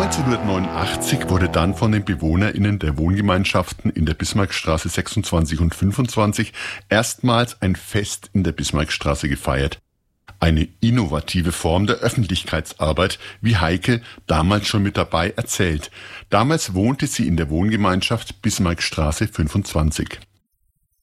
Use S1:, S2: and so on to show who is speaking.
S1: 1989 wurde dann von den BewohnerInnen der Wohngemeinschaften in der Bismarckstraße 26 und 25 erstmals ein Fest in der Bismarckstraße gefeiert. Eine innovative Form der Öffentlichkeitsarbeit, wie Heike, damals schon mit dabei, erzählt. Damals wohnte sie in der Wohngemeinschaft Bismarckstraße 25.